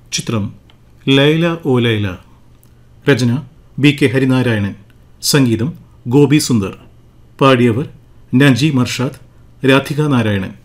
ചിത്രം ലൈല ഓ ലൈല. രചന BK ഹരിനാരായണൻ. സംഗീതം ഗോപി സുന്ദർ. പാടിയവർ നജീം അർഷാദ്, രാധിക നാരായണൻ.